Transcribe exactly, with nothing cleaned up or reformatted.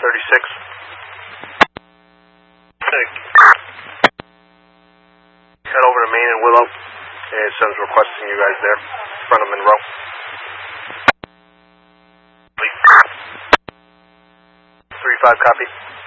thirty-six. Head over to Main and Willow. And Sun's requesting you guys there, in front of Monroe. three five, copy.